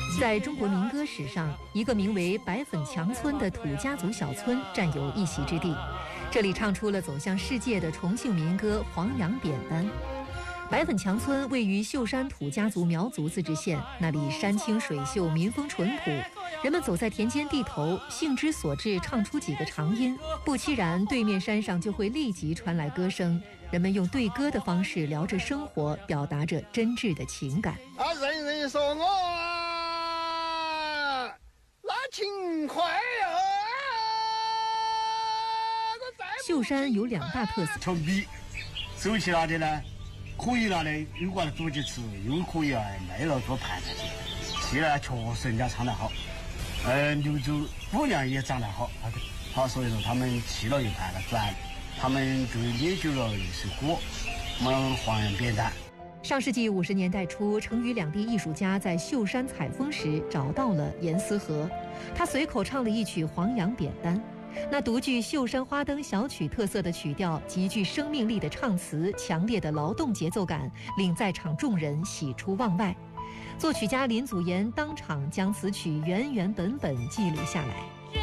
在中国民歌史上，一个名为白粉墙村的土家族小村占有一席之地。这里唱出了走向世界的重庆民歌《黄杨扁担》。白粉墙村位于秀山土家族苗族自治县，那里山清水秀，民风淳朴。人们走在田间地头，兴之所至，唱出几个长音，不期然对面山上就会立即传来歌声。人们用对歌的方式聊着生活，表达着真挚的情感。 人人说我那情怀秀山有2大特色， 从米收起来的呢，可以拿来有关煮着吃，又可以卖了做盘菜去。现在确实人家唱得好，牛猪骨量也长得好，所以说他们吃了一盘了转，他们就研究了一首歌，我们黄杨扁担。 上世纪50年代初，成渝两地艺术家在秀山采风时找到了严思和，他随口唱了一曲《黄杨扁担》。那独具秀山花灯小曲特色的曲调，极具生命力的唱词，强烈的劳动节奏感，令在场众人喜出望外。作曲家林祖岩当场将此曲原原本本记录下来。